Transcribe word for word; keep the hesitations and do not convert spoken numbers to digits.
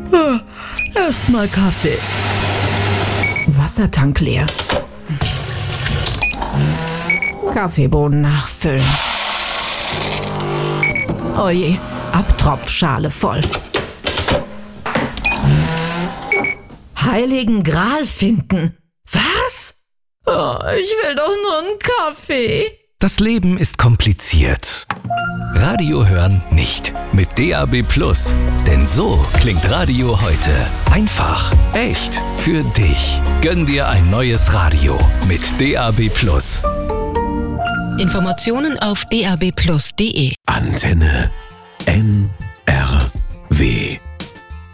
Erstmal Kaffee. Wassertank leer. Kaffeebohnen nachfüllen. Oje, Abtropfschale voll. Heiligen Gral finden. Was? Oh, ich will doch nur einen Kaffee. Das Leben ist kompliziert. Radio hören nicht. Mit D A B Plus. Denn so klingt Radio heute. Einfach, echt, für dich. Gönn dir ein neues Radio mit D A B Plus. Informationen auf d a b plus punkt d e. Antenne N R W